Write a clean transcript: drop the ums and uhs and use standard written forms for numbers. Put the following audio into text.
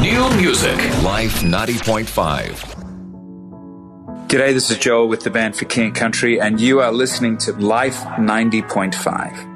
New music. Life 90.5. G'day, this is Joel with the band For King and Country, and you are listening to Life 90.5.